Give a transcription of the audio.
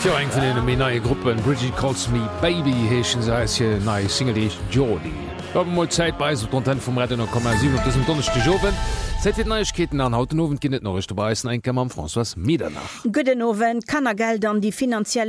Ja, eng vun en mé neie Gruppen Bridget Calls Me Baby heechen se je nei Singelich Jordi. Mal Zeit bei Content vum Redden 7 donnechte Joben. Seit Neuichkeeten an Hautenowen kinnet Norrichte beißen eng am François Miedernach. Gudenowen Kannergeld an die finanzielle